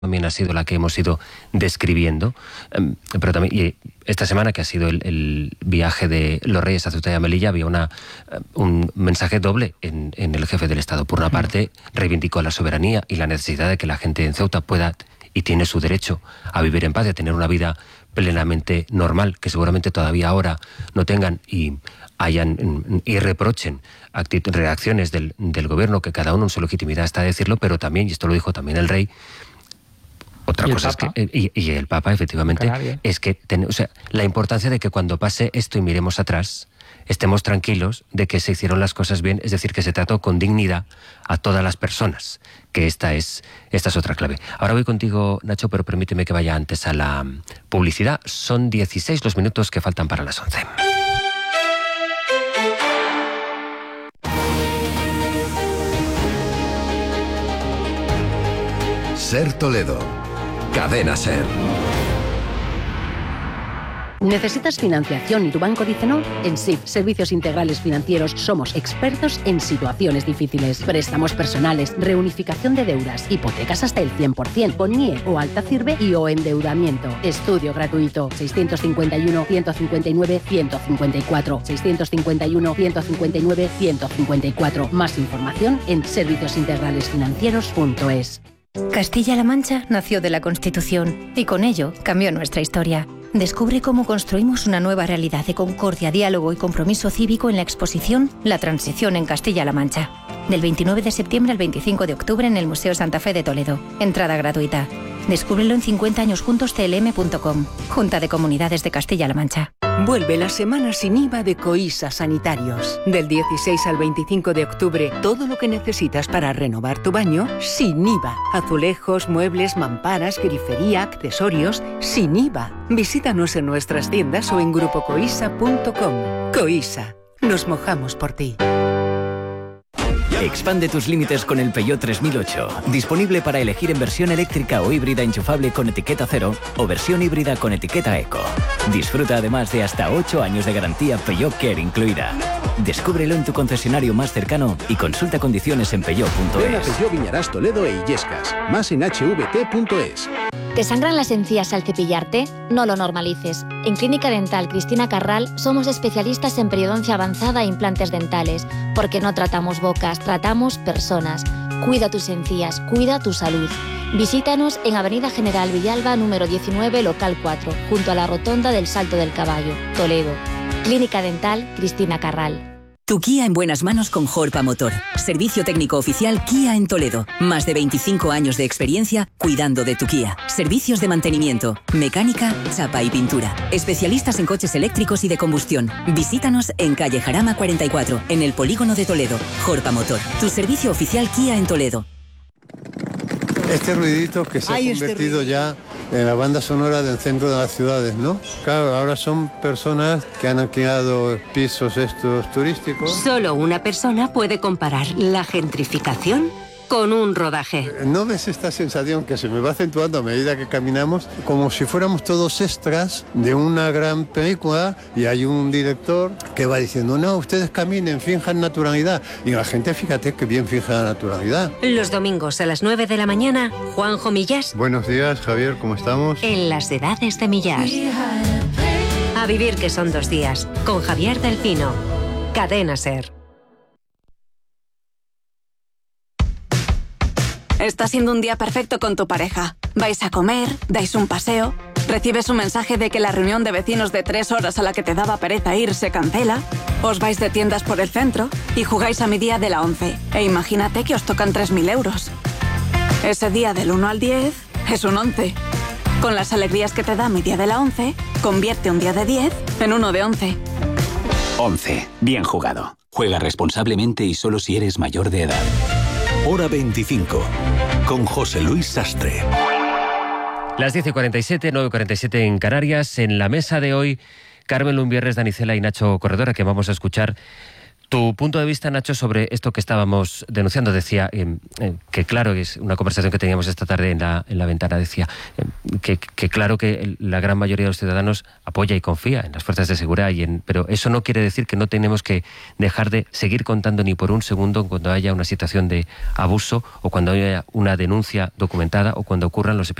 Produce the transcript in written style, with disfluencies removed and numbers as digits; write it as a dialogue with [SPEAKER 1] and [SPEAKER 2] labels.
[SPEAKER 1] también ha sido la que hemos ido describiendo, pero también y esta semana, que ha sido el viaje de los Reyes a Ceuta y a Melilla, había un mensaje doble en el jefe del Estado. Por una parte, reivindicó la soberanía y la necesidad de que la gente en Ceuta pueda y tiene su derecho a vivir en paz y a tener una vida plenamente normal, que seguramente todavía ahora no tengan y reprochen reacciones del gobierno, que cada uno en su legitimidad está a decirlo, pero también, y esto lo dijo también el rey, otra cosa es que, y el Papa, efectivamente, es que la importancia de que cuando pase esto y miremos atrás, estemos tranquilos de que se hicieron las cosas bien, es decir, que se trató con dignidad a todas las personas, que esta es otra clave. Ahora voy contigo, Nacho, pero permíteme que vaya antes a la publicidad. Son 16 los minutos que faltan para las 11.
[SPEAKER 2] Ser Toledo. Cadena Ser.
[SPEAKER 3] ¿Necesitas financiación y tu banco dice no? En SIF, Servicios Integrales Financieros, somos expertos en situaciones difíciles. Préstamos personales, reunificación de deudas, hipotecas hasta el 100%, con NIE o alta CIRBE y o endeudamiento. Estudio gratuito. 651-159-154. 651-159-154. Más información en serviciosintegralesfinancieros.es.
[SPEAKER 4] Castilla-La Mancha nació de la Constitución y con ello cambió nuestra historia. Descubre cómo construimos una nueva realidad de concordia, diálogo y compromiso cívico en la exposición La Transición en Castilla-La Mancha. Del 29 de septiembre al 25 de octubre en el Museo Santa Fe de Toledo. Entrada gratuita. Descúbrelo en 50añosjuntostlm.com. Junta de Comunidades de Castilla-La Mancha.
[SPEAKER 5] Vuelve la semana sin IVA de Coisa Sanitarios. Del 16 al 25 de octubre, todo lo que necesitas para renovar tu baño, sin IVA. Azulejos, muebles, mamparas, grifería, accesorios, sin IVA. Visítanos en nuestras tiendas o en grupocoisa.com. Coisa. Nos mojamos por ti.
[SPEAKER 6] Expande tus límites con el Peugeot 3008. Disponible para elegir en versión eléctrica o híbrida enchufable con etiqueta 0 o versión híbrida con etiqueta Eco. Disfruta además de hasta 8 años de garantía Peugeot Care incluida. Descúbrelo en tu concesionario más cercano y consulta condiciones en peugeot.es.
[SPEAKER 7] Ven a Peugeot Viñarás Toledo e Illescas. Más en hvt.es.
[SPEAKER 8] ¿Te sangran las encías al cepillarte? No lo normalices. En Clínica Dental Cristina Carral somos especialistas en periodoncia avanzada e implantes dentales, porque no tratamos bocas, tratamos personas. Cuida tus encías, cuida tu salud. Visítanos en Avenida General Villalba, número 19, local 4, junto a la rotonda del Salto del Caballo, Toledo. Clínica Dental Cristina Carral.
[SPEAKER 9] Tu Kia en buenas manos con Jorpa Motor. Servicio técnico oficial Kia en Toledo. Más de 25 años de experiencia cuidando de tu Kia. Servicios de mantenimiento, mecánica, chapa y pintura. Especialistas en coches eléctricos y de combustión. Visítanos en calle Jarama 44, en el polígono de Toledo. Jorpa Motor. Tu servicio oficial Kia en Toledo.
[SPEAKER 10] Este ruidito que se ha convertido ya en la banda sonora del centro de las ciudades, ¿no? Claro, ahora son personas que han alquilado pisos estos turísticos.
[SPEAKER 11] Solo una persona puede comparar la gentrificación con un rodaje.
[SPEAKER 10] ¿No ves esta sensación que se me va acentuando a medida que caminamos? Como si fuéramos todos extras de una gran película y hay un director que va diciendo, no, ustedes caminen, finjan naturalidad. Y la gente, fíjate que bien fija la naturalidad.
[SPEAKER 11] Los domingos a las 9 de la mañana, Juanjo Millás.
[SPEAKER 10] Buenos días, Javier, ¿cómo estamos?
[SPEAKER 11] En las edades de Millás. A vivir que son 2 días, con Javier del Pino. Cadena Ser.
[SPEAKER 12] Está siendo un día perfecto con tu pareja. Vais a comer, dais un paseo, recibes un mensaje de que la reunión de vecinos de 3 horas a la que te daba pereza ir se cancela, os vais de tiendas por el centro y jugáis a mi día de la 11. E imagínate que os tocan 3.000 euros. Ese día del 1 al 10 es un 11. Con las alegrías que te da mi día de la 11, convierte un día de 10 en uno de 11.
[SPEAKER 13] 11. Bien jugado. Juega responsablemente y solo si eres mayor de edad.
[SPEAKER 2] Hora 25, con José Luis Sastre.
[SPEAKER 1] Las 10:47, 9:47 en Canarias. En la mesa de hoy, Carmen Lumbierres, Danicela y Nacho Corredora, que vamos a escuchar Tu punto de vista, Nacho, sobre esto que estábamos denunciando. Decía que claro, es una conversación que teníamos esta tarde en la ventana, decía que claro que la gran mayoría de los ciudadanos apoya y confía en las fuerzas de seguridad, pero eso no quiere decir que no tenemos que dejar de seguir contando ni por un segundo cuando haya una situación de abuso o cuando haya una denuncia documentada o cuando ocurran los episodios